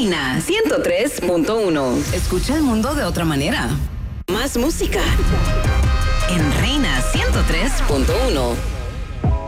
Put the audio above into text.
Reina 103.1. Escucha el mundo de otra manera. Más música en Reina 103.1.